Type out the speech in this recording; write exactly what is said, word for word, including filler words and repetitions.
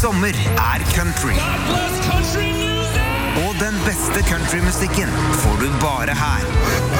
sommer er country. Og den beste countrymusikken får du bare her.